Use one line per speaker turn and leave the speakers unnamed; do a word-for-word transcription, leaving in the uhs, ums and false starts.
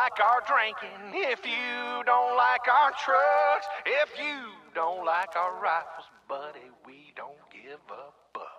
like our drinking, if you don't like our trucks, if you don't like our rifles, buddy, we don't give a fuck.